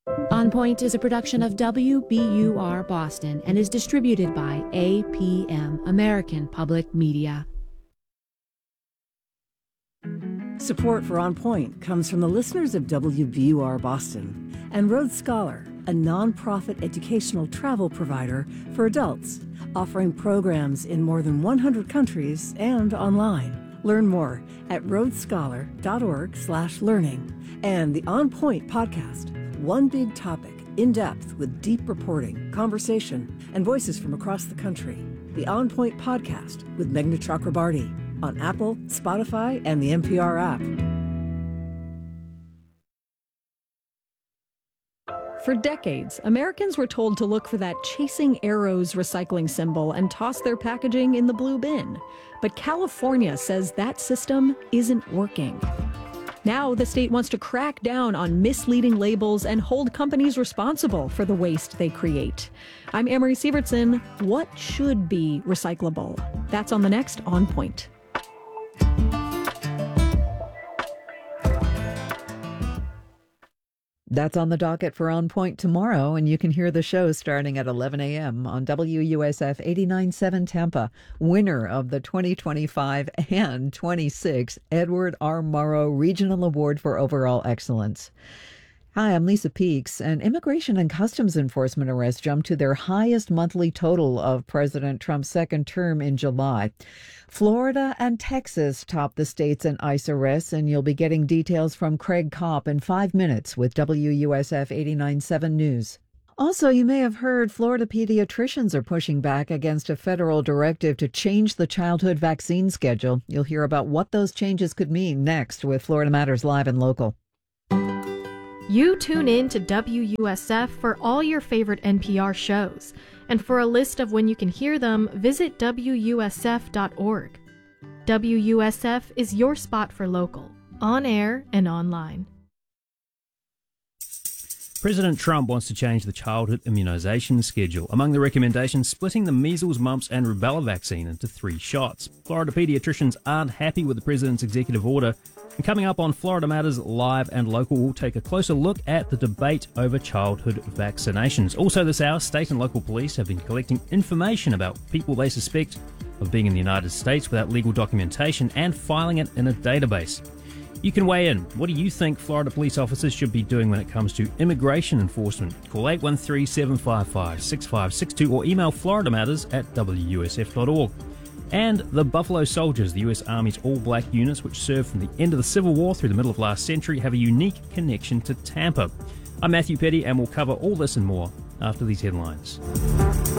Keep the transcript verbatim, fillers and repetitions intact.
On Point is a production of W B U R Boston and is distributed by A P M, American Public Media. Support for On Point comes from the listeners of W B U R Boston and Road Scholar, a nonprofit educational travel provider for adults, offering programs in more than one hundred countries and online. Learn more at roadscholar.org slash learning. And the On Point podcast, one big topic, in depth with deep reporting, conversation, and voices from across the country. The On Point podcast with Meghna Chakrabarty on Apple, Spotify, and the N P R app. For decades, Americans were told to look for that Chasing Arrows recycling symbol and toss their packaging in the blue bin. But California says that system isn't working. Now the state wants to crack down on misleading labels and hold companies responsible for the waste they create. I'm Amory Sievertson. What should be recyclable? That's on the next On Point. That's on the docket for On Point tomorrow, and you can hear the show starting at eleven a.m. on W U S F eighty-nine point seven Tampa, winner of the twenty twenty-five and twenty-six Edward R. Morrow Regional Award for Overall Excellence. Hi, I'm Lisa Peeks. And Immigration and Customs Enforcement arrests jumped to their highest monthly total of President Trump's second term in July. Florida and Texas topped the states in ICE arrests, and you'll be getting details from Craig Kopp in five minutes with W U S F eighty-nine point seven News. Also, you may have heard Florida pediatricians are pushing back against a federal directive to change the childhood vaccine schedule. You'll hear about what those changes could mean next with Florida Matters Live and Local. You tune in to W U S F for all your favorite N P R shows. And for a list of when you can hear them, visit W U S F dot org. W U S F is your spot for local, on air and online. President Trump wants to change the childhood immunisation schedule. Among the recommendations, splitting the measles, mumps and rubella vaccine into three shots. Florida paediatricians aren't happy with the president's executive order. And coming up on Florida Matters Live and Local, we'll take a closer look at the debate over childhood vaccinations. Also this hour, state and local police have been collecting information about people they suspect of being in the United States without legal documentation and filing it in a database. You can weigh in. What do you think Florida police officers should be doing when it comes to immigration enforcement? Call eight one three, seven five five, six five six two or email florida matters at W U S F dot org. And the Buffalo Soldiers, the U S Army's all-black units which served from the end of the Civil War through the middle of last century, have a unique connection to Tampa. I'm Matthew Petty, and we'll cover all this and more after these headlines.